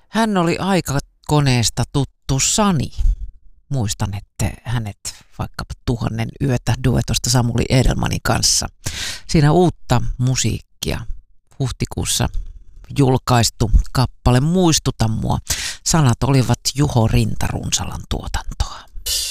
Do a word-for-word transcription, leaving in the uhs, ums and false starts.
Hän oli aikakoneesta tuttu Sani. Muistan, että hänet vaikkapa Tuhannen yötä duetosta Samuli Edelmanin kanssa. Siinä uutta musiikkia. Huhtikuussa julkaistu kappale Muistuta mua. Sanat olivat Juho Rintarunsalan tuotantoa.